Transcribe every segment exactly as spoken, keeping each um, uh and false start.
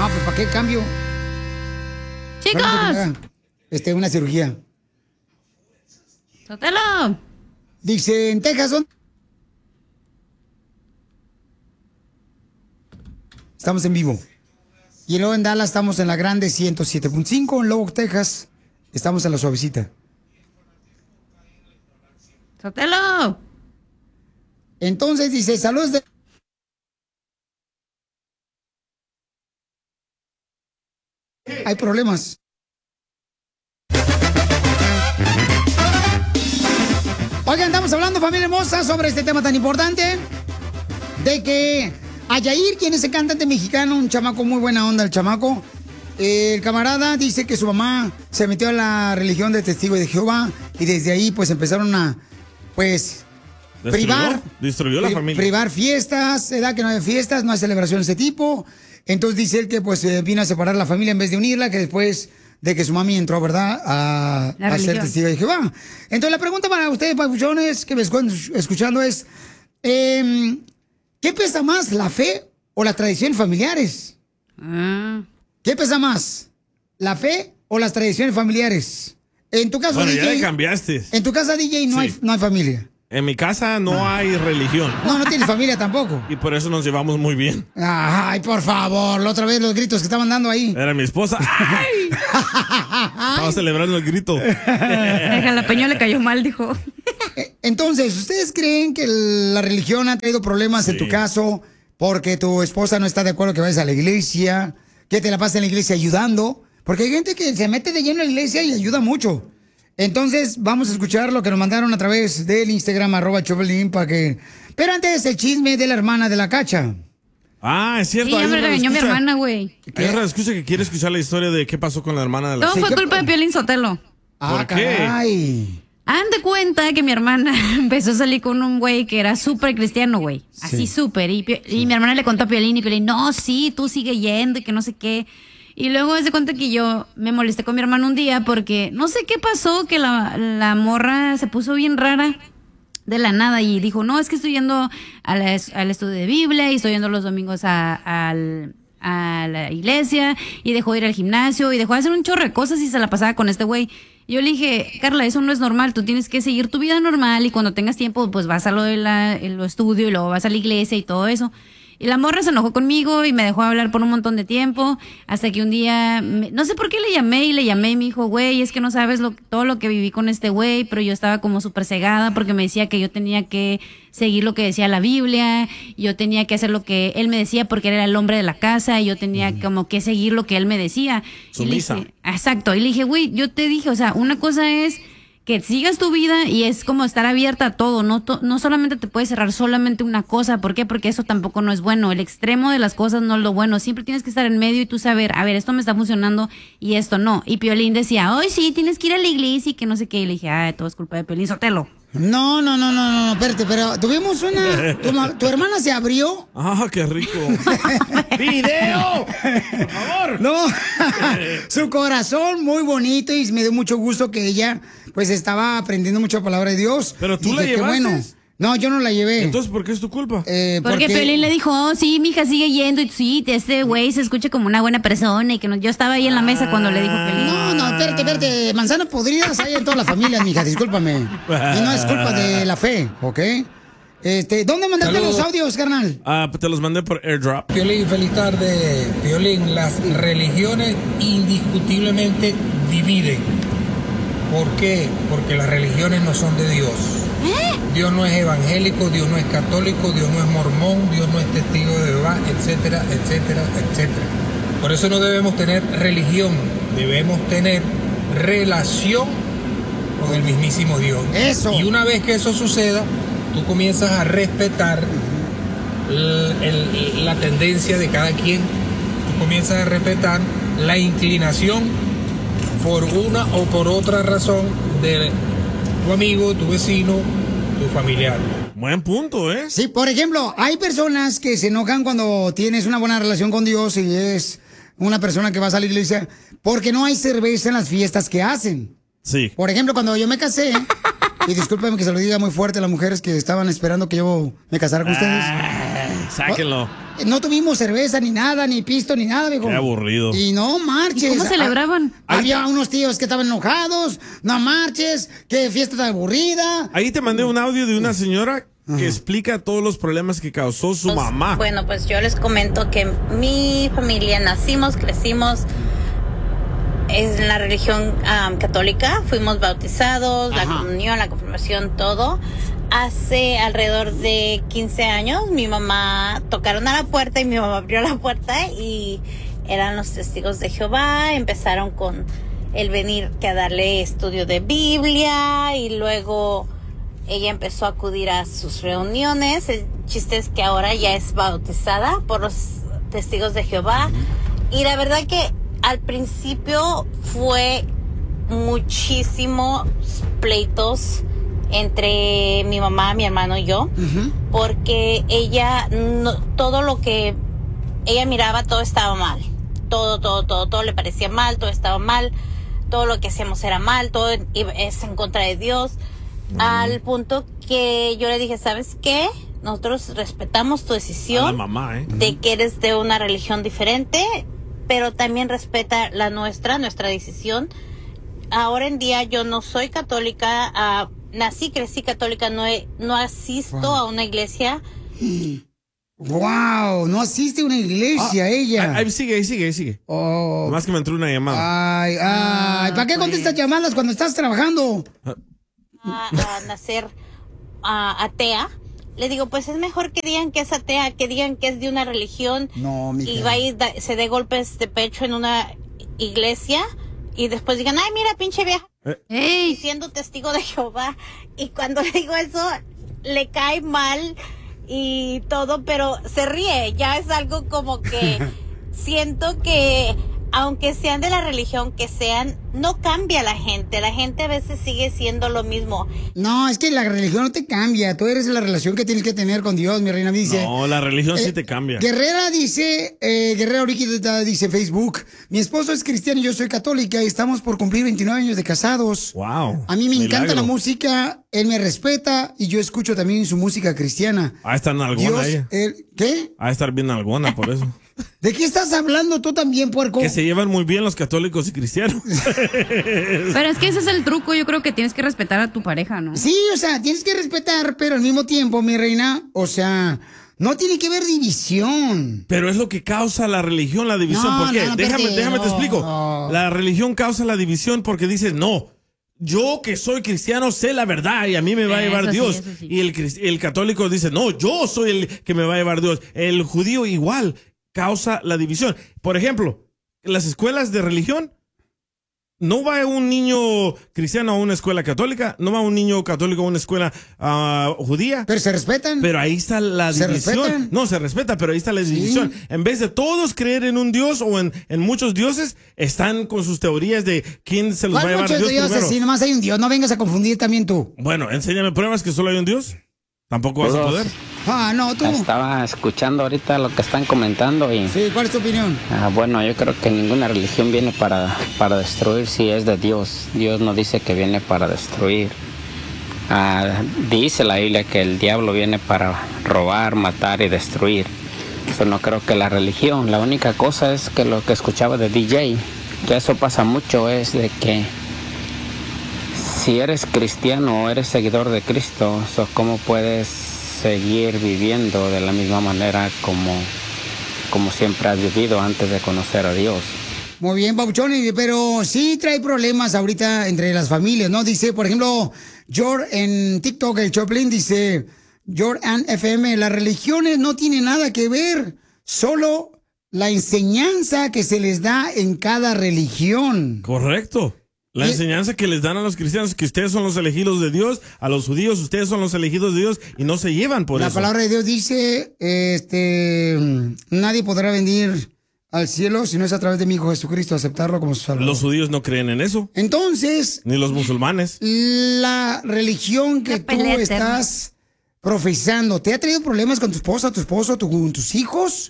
No, pues ¿para qué cambio? ¡Chicos! Este, una cirugía. ¡Sotelo! Dice, en Texas son... Estamos en vivo. Y luego en Dallas estamos en la grande ciento siete punto cinco. En Lubbock, Texas, estamos en la suavecita. ¡Sotelo! Entonces dice, saludos de... Hay problemas. Oigan, estamos hablando, familia hermosa, sobre este tema tan importante de que a Yair, quien es el cantante mexicano, un chamaco muy buena onda, el chamaco, eh, el camarada dice que su mamá se metió a la religión de Testigos de Jehová y desde ahí pues empezaron a, pues... Destruyó, privar, destruyó la pri- familia. privar fiestas, edad que no hay fiestas, no hay celebraciones de ese tipo. Entonces dice él que pues eh, vino a separar la familia en vez de unirla, que después de que su mami entró, ¿verdad?, a, La a ser religión. testigo de Jehová. Entonces la pregunta para ustedes, papuchones, que me escu- escuchando es, eh, ¿qué pesa más, la fe o las tradiciones familiares? Ah. ¿Qué pesa más, la fe o las tradiciones familiares? En tu caso, Bueno, D J, ya le cambiaste. en tu casa, D J, no, Sí. hay, no hay familia. En mi casa no hay religión. No, no tienes familia tampoco. Y por eso nos llevamos muy bien. Ay, por favor, la otra vez los gritos que estaban dando ahí. Era mi esposa. ¡Ay! Estaba celebrando el grito. El jalapeño le cayó mal, dijo. Entonces, ¿ustedes creen que la religión ha traído problemas en Sí. tu caso porque tu esposa no está de acuerdo que vayas a la iglesia, que te la pases en la iglesia ayudando? Porque hay gente que se mete de lleno en la iglesia y ayuda mucho. Entonces, vamos a escuchar lo que nos mandaron a través del Instagram, arroba Choplin, para que... Pero antes, el chisme de la hermana de la Cacha. Ah, es cierto. Sí, ya hay me una regañó mi escucha. hermana, güey. Hay una escucha que quiere escuchar la historia de qué pasó con la hermana de la... Todo Sí, fue ¿qué- culpa de Piolín Sotelo. Ah, ¿Por qué? caray. Hagan de cuenta que mi hermana empezó a salir con un güey que era súper cristiano, güey. Así Sí. súper. Y, Pio- y mi hermana le contó a Piolín y Piolín, no, sí, tú sigue yendo y que no sé qué. Y luego se cuenta que yo me molesté con mi hermano un día porque no sé qué pasó, que la, la morra se puso bien rara de la nada y dijo, no, es que estoy yendo a la es- al estudio de Biblia y estoy yendo los domingos a, al- a la iglesia y dejó de ir al gimnasio y dejó de hacer un chorro de cosas y se la pasaba con este güey. Yo le dije, Carla, eso no es normal, tú tienes que seguir tu vida normal y cuando tengas tiempo pues vas a lo de la, el estudio y luego vas a la iglesia y todo eso. Y la morra se enojó conmigo y me dejó hablar por un montón de tiempo, hasta que un día, me- no sé por qué le llamé y le llamé y me dijo, güey, es que no sabes lo, todo lo que viví con este güey, pero yo estaba como súper cegada porque me decía que yo tenía que seguir lo que decía la Biblia, y yo tenía que hacer lo que él me decía porque él era el hombre de la casa y yo tenía como que seguir lo que él me decía. Y le Sumisa. dije, exacto, y le dije, güey, yo te dije, o sea, una cosa es que sigas tu vida y es como estar abierta a todo, no, to- no solamente te puedes cerrar solamente una cosa. ¿Por qué? Porque eso tampoco no es bueno. El extremo de las cosas no es lo bueno. Siempre tienes que estar en medio y tú saber, a ver, esto me está funcionando y esto no. Y Piolín decía, ay, sí, tienes que ir a la iglesia y que no sé qué. Y le dije, ay, todo es culpa de Piolín Sotelo. No, no, no, no, no, espérate, pero tuvimos una... Tu, ma- tu hermana se abrió. Ah, qué rico. ¡Video! ¡Por favor! No, su corazón muy bonito y me dio mucho gusto que ella pues estaba aprendiendo mucho la palabra de Dios. Pero tú Y la que qué llevaste. bueno. No, yo no la llevé. Entonces, ¿por qué es tu culpa? Eh, Porque, Piolín le dijo, oh, sí, mija, sigue yendo. Y sí, este güey se escucha como una buena persona. Y que no, yo estaba ahí en la mesa cuando le dijo Piolín. No, no, espérate, espérate. Manzanas podridas hay en todas las familias, mija, discúlpame. Y no es culpa de la fe, ¿ok? Este, ¿dónde mandaste Saludos. los audios, carnal? Ah, te los mandé por airdrop. Piolín, feliz tarde. Piolín, las religiones indiscutiblemente dividen. ¿Por qué? Porque las religiones no son de Dios. Dios no es evangélico, Dios no es católico, Dios no es mormón, Dios no es testigo de Jehová, etcétera, etcétera, etcétera. Por eso no debemos tener religión, debemos tener relación con el mismísimo Dios. Eso. Y una vez que eso suceda, tú comienzas a respetar el- el- la tendencia de cada quien, tú comienzas a respetar la inclinación por una o por otra razón de tu amigo, tu vecino, tu familiar. Buen punto, ¿eh? Sí, por ejemplo, hay personas que se enojan cuando tienes una buena relación con Dios y es una persona que vas a la iglesia porque no hay cerveza en las fiestas que hacen. Sí. Por ejemplo, cuando yo me casé, y discúlpenme que se lo diga muy fuerte a las mujeres que estaban esperando que yo me casara con ustedes. sáquenlo. No tuvimos cerveza, ni nada, ni pisto, ni nada, viejo. Qué aburrido. Y no marches. ¿Y cómo celebraban? Había unos tíos que estaban enojados. No marches. Qué fiesta tan aburrida. Ahí te mandé un audio de una señora que explica todos los problemas que causó su Pues, mamá. Bueno, pues yo les comento que mi familia nacimos, crecimos en la religión um, católica, fuimos bautizados, Ajá. la comunión, la confirmación, todo. Hace alrededor de quince años mi mamá tocaron a la puerta y mi mamá abrió la puerta y eran los testigos de Jehová. Empezaron con el venir que a darle estudio de Biblia y luego ella empezó a acudir a sus reuniones. El chiste es que ahora ya es bautizada por los testigos de Jehová. Y la verdad que al principio fue muchísimos pleitos entre mi mamá, mi hermano y yo, Ujú. porque ella, no, todo lo que ella miraba, todo estaba mal. Todo, todo, todo, todo le parecía mal, todo estaba mal, todo lo que hacíamos era mal, todo iba- es en contra de Dios. Al punto que yo le dije, ¿sabes qué? Nosotros respetamos tu A la decisión mamá, ¿eh? de que eres de una religión diferente, pero también respeta la nuestra, nuestra decisión. Ahora en día yo no soy católica, ah, nací, crecí católica, no, he- no asisto Wow. a una iglesia. Wow, no asiste a una iglesia ella. Ahí ahí sigue, ahí sigue, ahí sigue. Oh. Más que me entró una llamada. Ay, ay, ¿para qué contestas llamadas cuando estás trabajando? a, a nacer a, atea, le digo, pues es mejor que digan que es atea, que digan que es de una religión No, mija. y va y da- se dé golpes de pecho en una iglesia y después digan, ay, mira, pinche vieja, ¡Ey! y siendo testigo de Jehová. Y cuando le digo eso, le cae mal y todo, pero se ríe. Ya es algo como que siento que aunque sean de la religión que sean, no cambia la gente. La gente a veces sigue siendo lo mismo. No, es que la religión no te cambia. Tú eres la relación que tienes que tener con Dios, mi reina. Me dice. No, la religión sí Eh, te cambia. Guerrera dice, eh, Guerrera Oriquita dice Facebook, mi esposo es cristiano y yo soy católica y estamos por cumplir veintinueve años de casados. Wow. A mí me encanta milagro. la música, él me respeta y yo escucho también su música cristiana. Ah, está en alguna Dios, ella. él- ¿qué? Ah, estar bien alguna, por eso. ¿De qué estás hablando tú también, puerco? Que se llevan muy bien los católicos y cristianos. Pero es que ese es el truco, yo creo que tienes que respetar a tu pareja, ¿no? Sí, o sea, tienes que respetar, pero al mismo tiempo, mi reina, o sea, no tiene que haber división. Pero es lo que causa la religión, la división. No, ¿Por qué? no, no, déjame, espérate, déjame te no, explico. no. La religión causa la división porque dices, no, yo que soy cristiano sé la verdad y a mí me va a Eso llevar sí, Dios. eso sí. Y el, cris- el católico dice, no, yo soy el que me va a llevar Dios. El judío igual causa la división. Por ejemplo, en las escuelas de religión, no va un niño cristiano a una escuela católica, no va un niño católico a una escuela ah, judía. Pero se respetan. Pero ahí está la ¿Se división. respetan? No, se respeta, pero ahí está la división. En vez de todos creer en un dios o en, en muchos dioses, están con sus teorías de quién se los va a ¿Cuál llevar muchos Dios dioses? primero. Si nomás hay un Dios, no vengas a confundir también tú. Bueno, enséñame pruebas que solo hay un dios. Tampoco vas a Todos. poder. Ah, no, tú. Estaba escuchando ahorita lo que están comentando y Sí, ¿cuál es tu opinión? ah, bueno, yo creo que ninguna religión viene para, para destruir si es de Dios. Dios no dice que viene para destruir. Ah, dice la Biblia que el diablo viene para robar, matar y destruir. Eso no creo que la religión. La única cosa es que lo que escuchaba de D J, que eso pasa mucho, es de que si eres cristiano o eres seguidor de Cristo, so, ¿cómo puedes seguir viviendo de la misma manera como, como siempre has vivido antes de conocer a Dios? Muy bien, Pauchón, y- pero sí trae problemas ahorita entre las familias, ¿no? Dice, por ejemplo, George en TikTok, el Choplin, dice, Jordan F M, las religiones no tienen nada que ver, solo la enseñanza que se les da en cada religión. Correcto. La Y- enseñanza que les dan a los cristianos, que ustedes son los elegidos de Dios, a los judíos, ustedes son los elegidos de Dios y no se llevan por La eso. palabra de Dios dice, este, nadie podrá venir al cielo si no es a través de mi Hijo Jesucristo, aceptarlo como su Salvador. Los judíos no creen en eso, Entonces, ni los musulmanes. la religión que Una tú pelea eterna. estás profesando, ¿te ha traído problemas con tu esposa, tu esposo, tu- con tus hijos?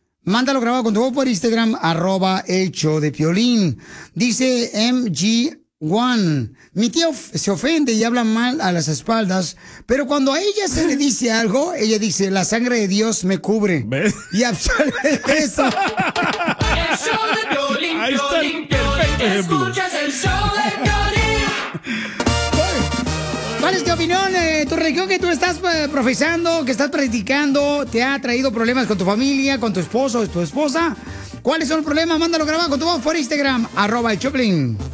Mándalo grabado con tu voz por Instagram, arroba el show de Piolín. Dice M G Juan, mi tío se ofende y habla mal a las espaldas, pero cuando a ella se le dice algo, ella dice, la sangre de Dios me cubre. ¿Ves? Y absorbe eso. El show de Piolín, Ahí está el Piolín, Piolín, perfecto ejemplo. escuchas el show de Piolín. ¿Cuál es tu opinión? Eh, ¿Tu religión que tú estás eh, profesando, que estás practicando, te ha traído problemas con tu familia, con tu esposo o tu esposa? ¿Cuáles son los problemas? Mándalo grabado con tu voz por Instagram, arroba el Choplin.